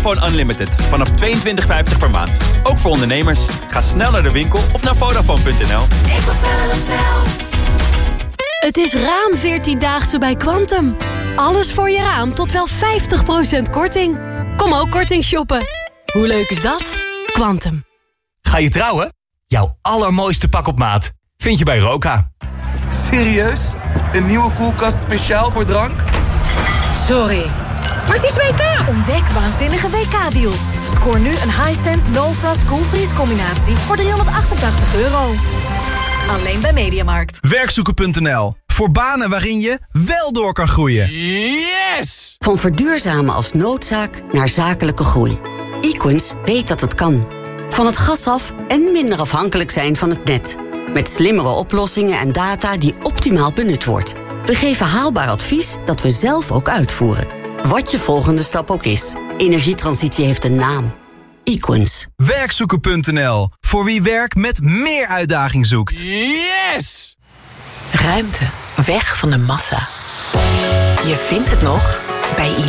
Vodafone Unlimited vanaf $22,50 per maand. Ook voor ondernemers. Ga snel naar de winkel of naar Vodafone.nl. Ik wil snel. Het is raam 14-daagse bij Quantum. Alles voor je raam tot wel 50% korting. Kom ook korting shoppen. Hoe leuk is dat? Quantum. Ga je trouwen? Jouw allermooiste pak op maat vind je bij Roka. Serieus? Een nieuwe koelkast speciaal voor drank? Sorry, maar het is WK. Ontdek waanzinnige WK-deals. Scoor nu een Hisense No Frost Coolfreeze combinatie voor €388. Alleen bij Mediamarkt. Werkzoeken.nl. Voor banen waarin je wel door kan groeien. Yes! Van verduurzamen als noodzaak naar zakelijke groei. Equens weet dat het kan. Van het gas af en minder afhankelijk zijn van het net. Met slimmere oplossingen en data die optimaal benut wordt. We geven haalbaar advies dat we zelf ook uitvoeren. Wat je volgende stap ook is. Energietransitie heeft een naam. Equens. Werkzoeken.nl. Voor wie werk met meer uitdaging zoekt. Yes! Ruimte. Weg van de massa. Je vindt het nog bij